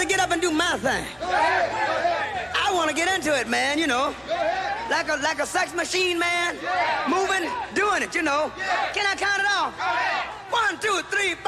get up and do my thing. I want to get into it, man, you know. Like a sex machine, man. Moving, doing it, you know. Can I count it off? 1, 2, 3, 4.